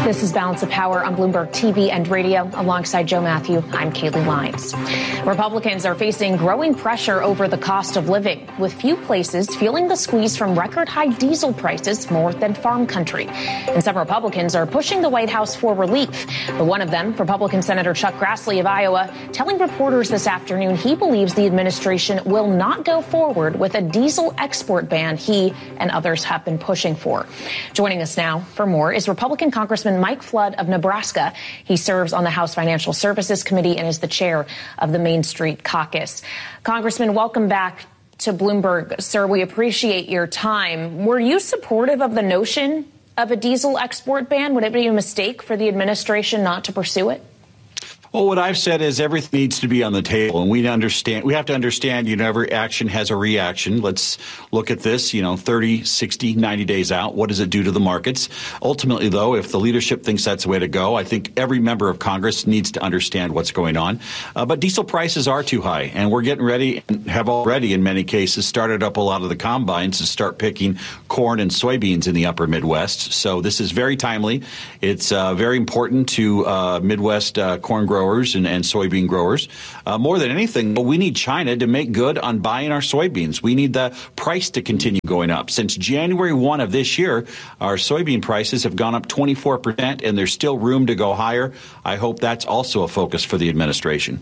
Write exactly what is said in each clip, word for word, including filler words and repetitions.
This is Balance of Power on Bloomberg T V and radio. Alongside Joe Matthew, I'm Kaylee Lyons. Republicans are facing growing pressure over the cost of living, with few places feeling the squeeze from record high diesel prices more than farm country. And some Republicans are pushing the White House for relief. But one of them, Republican Senator Chuck Grassley of Iowa, telling reporters this afternoon he believes the administration will not go forward with a diesel export ban he and others have been pushing for. Joining us now for more is Republican Congressman Mike Flood of Nebraska. He serves on the House Financial Services Committee and is the chair of the Main Street Caucus. Congressman, welcome back to Bloomberg. Sir, we appreciate your time. Were you supportive of the notion of a diesel export ban? Would it be a mistake for the administration not to pursue it? Well, what I've said is everything needs to be on the table, and we understand. We have to understand, you know, every action has a reaction. Let's look at this, you know, thirty, sixty, ninety days out. What does it do to the markets? Ultimately, though, if the leadership thinks that's the way to go, I think every member of Congress needs to understand what's going on. Uh, but diesel prices are too high, and we're getting ready and have already, in many cases, started up a lot of the combines to start picking corn and soybeans in the upper Midwest. So this is very timely. It's uh, very important to uh, Midwest uh, corn growers. growers and, and soybean growers. Uh, more than anything, we need China to make good on buying our soybeans. We need the price to continue going up. Since January first of this year, our soybean prices have gone up twenty-four percent, and there's still room to go higher. I hope that's also a focus for the administration.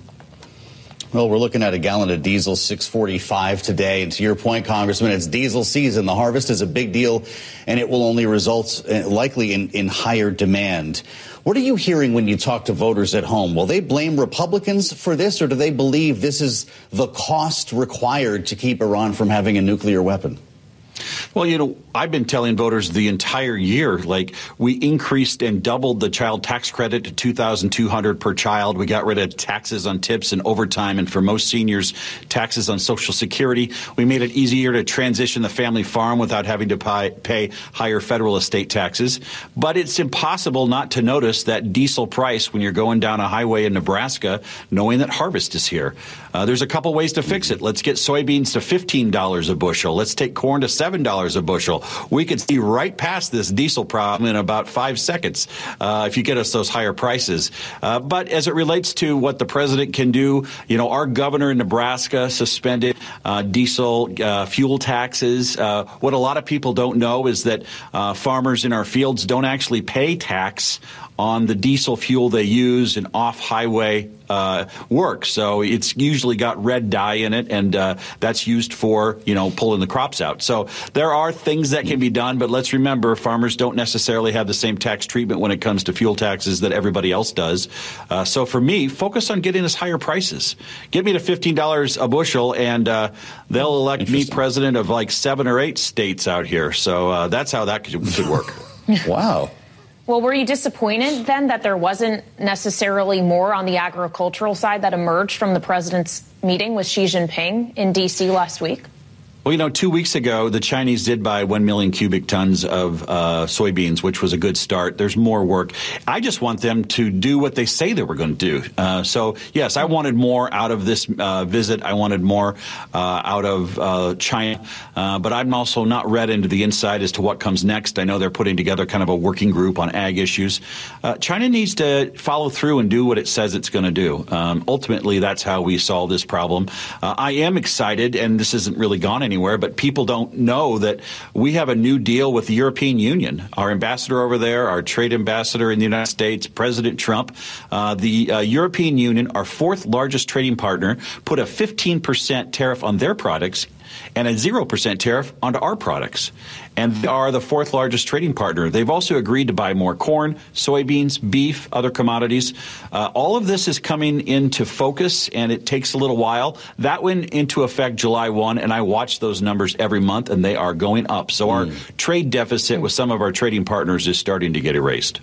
Well, we're looking at a gallon of diesel, six forty-five today. And to your point, Congressman, it's diesel season. The harvest is a big deal, and it will only result uh, likely in, in higher demand. What are you hearing when you talk to voters at home? Will they blame Republicans for this, or do they believe this is the cost required to keep Iran from having a nuclear weapon? Well, you know, I've been telling voters the entire year, like, we increased and doubled the child tax credit to two thousand two hundred dollars per child. We got rid of taxes on tips and overtime, and for most seniors, taxes on Social Security. We made it easier to transition the family farm without having to pay, pay higher federal estate taxes. But it's impossible not to notice that diesel price when you're going down a highway in Nebraska, knowing that harvest is here. Uh, there's a couple ways to fix it. Let's get soybeans to fifteen dollars a bushel. Let's take corn to seven dollars a bushel. We could see right past this diesel problem in about five seconds uh, if you get us those higher prices. Uh, but as it relates to what the president can do, you know, our governor in Nebraska suspended uh, diesel uh, fuel taxes. Uh, what a lot of people don't know is that uh, farmers in our fields don't actually pay tax on the diesel fuel they use in off-highway uh, work. So it's usually got red dye in it, and uh, that's used for, you know, pulling the crops out. So there are things that can be done, but let's remember, farmers don't necessarily have the same tax treatment when it comes to fuel taxes that everybody else does. Uh, so for me, focus on getting us higher prices. Get me to fifteen dollars a bushel, and uh, they'll elect me president of like seven or eight states out here. So uh, that's how that could, could work. Wow. Well, were you disappointed then that there wasn't necessarily more on the agricultural side that emerged from the president's meeting with Xi Jinping in D C last week? Well, you know, two weeks ago, the Chinese did buy one million cubic tons of uh, soybeans, which was a good start. There's more work. I just want them to do what they say they were going to do. Uh, so, yes, I wanted more out of this uh, visit. I wanted more uh, out of uh, China. Uh, but I'm also not read into the inside as to what comes next. I know they're putting together kind of a working group on ag issues. Uh, China needs to follow through and do what it says it's going to do. Um, ultimately, that's how we solve this problem. Uh, I am excited, and this isn't really gone anywhere. Anywhere, but people don't know that we have a new deal with the European Union. Our ambassador over there, our trade ambassador in the United States, President Trump, uh, the uh, European Union, our fourth largest trading partner, put a fifteen percent tariff on their products and a zero percent tariff onto our products. And they are the fourth largest trading partner. They've also agreed to buy more corn, soybeans, beef, other commodities. Uh, all of this is coming into focus, and it takes a little while. That went into effect July first, and I watch those numbers every month, and they are going up. So mm. our trade deficit with some of our trading partners is starting to get erased.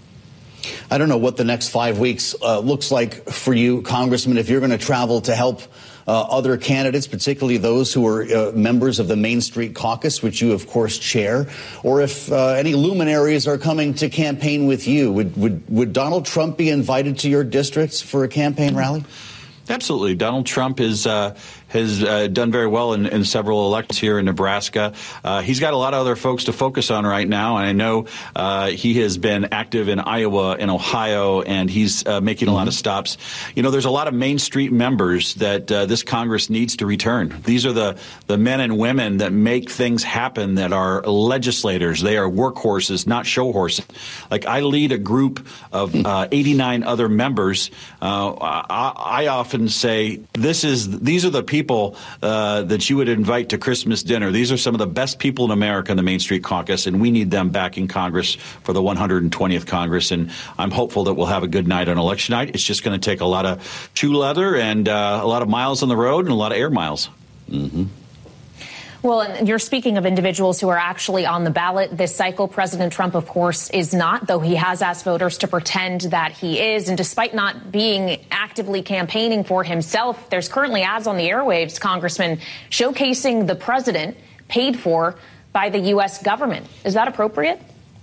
I don't know what the next five weeks uh, looks like for you, Congressman, if you're going to travel to help Uh, other candidates, particularly those who are uh, members of the Main Street Caucus, which you, of course, chair, or if uh, any luminaries are coming to campaign with you. Would, would, would Donald Trump be invited to your districts for a campaign rally? Absolutely. Donald Trump is uh, has uh, done very well in, in several elections here in Nebraska. Uh, he's got a lot of other folks to focus on right now, and I know uh, he has been active in Iowa and Ohio, and he's uh, making a lot of stops. You know, there's a lot of Main Street members that uh, this Congress needs to return. These are the, the men and women that make things happen, that are legislators. They are workhorses, not show horses. Like, I lead a group of uh, eighty-nine other members. Uh, I, I often say, this is these are the people uh, that you would invite to Christmas dinner. These are some of the best people in America in the Main Street Caucus, and we need them back in Congress for the one hundred twentieth Congress. And I'm hopeful that we'll have a good night on election night. It's just going to take a lot of shoe leather and uh, a lot of miles on the road and a lot of air miles. Mm-hmm. Well, and you're speaking of individuals who are actually on the ballot this cycle. President Trump, of course, is not, though he has asked voters to pretend that he is. And despite not being actively campaigning for himself, there's currently ads on the airwaves, Congressman, showcasing the president paid for by the U S government. Is that appropriate?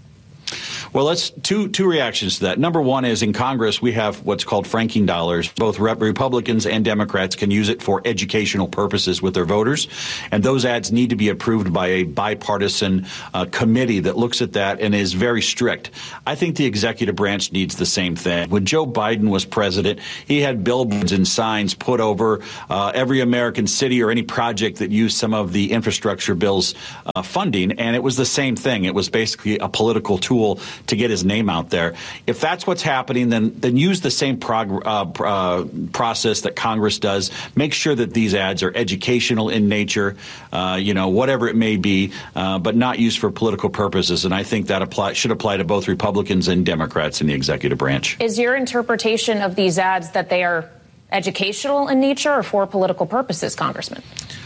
Well, let's two two reactions to that. Number one is, in Congress, we have what's called franking dollars. Both Rep- Republicans and Democrats can use it for educational purposes with their voters. And those ads need to be approved by a bipartisan uh, committee that looks at that and is very strict. I think the executive branch needs the same thing. When Joe Biden was president, he had billboards and signs put over uh, every American city or any project that used some of the infrastructure bill's uh, funding. And it was the same thing. It was basically a political tool to get his name out there. If that's what's happening, then then use the same prog- uh, uh, process that Congress does. Make sure that these ads are educational in nature, uh, you know, whatever it may be, uh, but not used for political purposes. And I think that apply, should apply to both Republicans and Democrats in the executive branch. Is your interpretation of these ads that they are educational in nature or for political purposes, Congressman?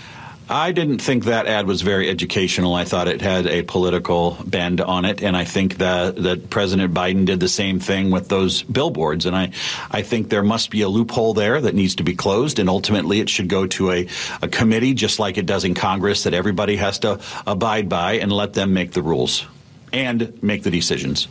I didn't think that ad was very educational. I thought it had a political bend on it, and I think that, that President Biden did the same thing with those billboards. And I, I think there must be a loophole there that needs to be closed, and ultimately it should go to a, a committee, just like it does in Congress, that everybody has to abide by, and let them make the rules and make the decisions.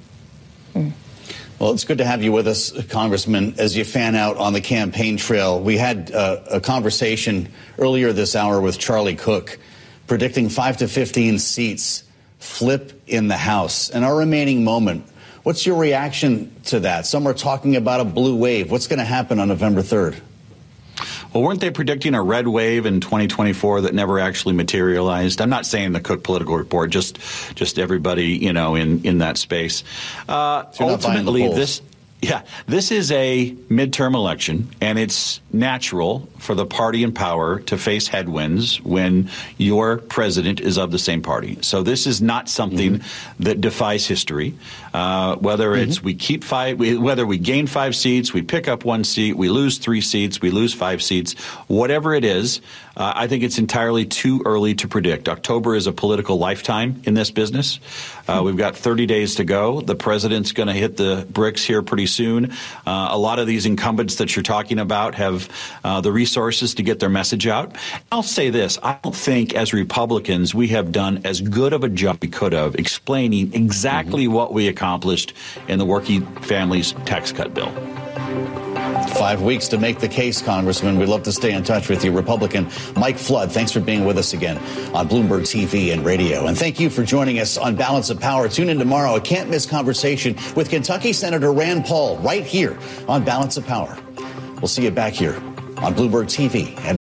Mm. Well, it's good to have you with us, Congressman, as you fan out on the campaign trail. We had uh, a conversation earlier this hour with Charlie Cook, predicting five to fifteen seats flip in the House. In our remaining moment, what's your reaction to that? Some are talking about a blue wave. What's going to happen on November third? Well, weren't they predicting a red wave in twenty twenty-four that never actually materialized? I'm not saying the Cook Political Report, just just everybody, you know, in, in that space. Uh, so ultimately, this yeah, this is a midterm election, and it's natural for the party in power to face headwinds when your president is of the same party. So this is not something mm-hmm. that defies history. Uh, whether mm-hmm. it's we keep five, we, whether we gain five seats, we pick up one seat, we lose three seats, we lose five seats, whatever it is, uh, I think it's entirely too early to predict. October is a political lifetime in this business. Uh, we've got thirty days to go. The president's going to hit the bricks here pretty soon. Uh, a lot of these incumbents that you're talking about have uh, the resources to get their message out. I'll say this. I don't think as Republicans we have done as good of a job we could have explaining exactly mm-hmm. what we accomplished in the working families tax cut bill. Five weeks to make the case, Congressman. We'd love to stay in touch with you. Republican Mike Flood, thanks for being with us again on Bloomberg T V and radio. And thank you for joining us on Balance of Power. Tune in tomorrow. A can't miss conversation with Kentucky Senator Rand Paul right here on Balance of Power. We'll see you back here on Bloomberg T V and